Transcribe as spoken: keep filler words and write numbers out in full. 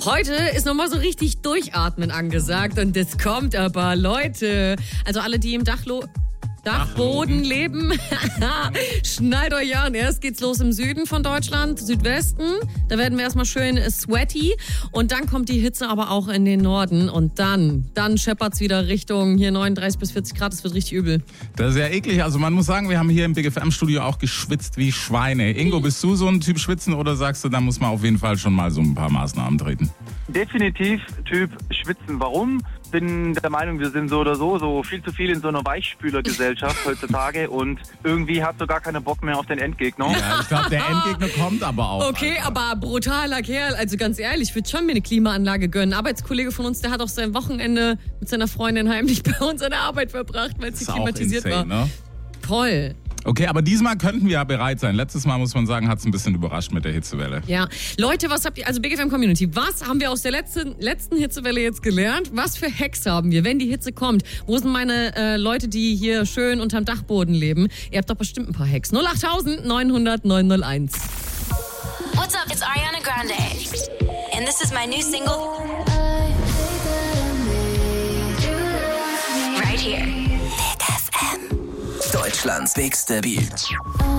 Heute ist nochmal so richtig Durchatmen angesagt und das kommt aber, Leute. Also alle, die im Dachlo... Dachboden leben. Schnallt euch an. Erst geht's los im Süden von Deutschland, Südwesten. Da werden wir erstmal schön sweaty. Und dann kommt die Hitze aber auch in den Norden. Und dann, dann scheppert's wieder Richtung hier neununddreißig bis vierzig Grad. Das wird richtig übel. Das ist ja eklig. Also man muss sagen, wir haben hier im Big F M-Studio auch geschwitzt wie Schweine. Ingo, bist du so ein Typ Schwitzen oder sagst du, da muss man auf jeden Fall schon mal so ein paar Maßnahmen treten? Definitiv Typ Schwitzen. Warum? Bin der Meinung, wir sind so oder so so viel zu viel in so einer Weichspülergesellschaft heutzutage und irgendwie hat so gar keiner Bock mehr auf den Endgegner. Ja, ich glaube, der Endgegner kommt aber auch. Okay, einfach. aber brutaler Kerl. Also ganz ehrlich, ich würde schon mir eine Klimaanlage gönnen. Ein Arbeitskollege von uns, der hat auch sein Wochenende mit seiner Freundin heimlich bei uns an der Arbeit verbracht, weil sie klimatisiert insane, war. Ne? Toll. Okay, aber diesmal könnten wir ja bereit sein. Letztes Mal, muss man sagen, hat es ein bisschen überrascht mit der Hitzewelle. Ja, Leute, was habt ihr, also Big F M Community, was haben wir aus der letzten, letzten Hitzewelle jetzt gelernt? Was für Hacks haben wir, wenn die Hitze kommt? Wo sind meine äh, Leute, die hier schön unterm Dachboden leben? Ihr habt doch bestimmt ein paar Hacks. null acht neun hundert neun null eins. What's up, it's Ariana Grande. And this is my new single. Right here. Deutschlands bigste Beat.